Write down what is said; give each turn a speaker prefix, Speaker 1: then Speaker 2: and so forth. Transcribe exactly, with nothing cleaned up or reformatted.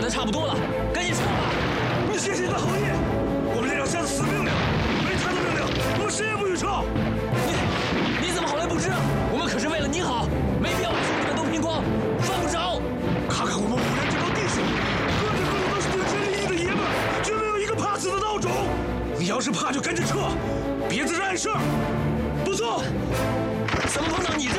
Speaker 1: 的差不多了，赶紧撤吧！
Speaker 2: 你谢谢你的好意，我们连长下的死命令，没他的命令，我们谁也不许撤。
Speaker 1: 你你怎么好来不知啊？我们可是为了您好，没必要把兄弟们都拼光，犯不着。
Speaker 2: 看看我们五连这帮弟兄，个个个都是顶天立地的爷们，绝没有一个怕死的孬种。你要是怕就赶紧撤，别在这碍事儿。不错，
Speaker 1: 怎么碰到你这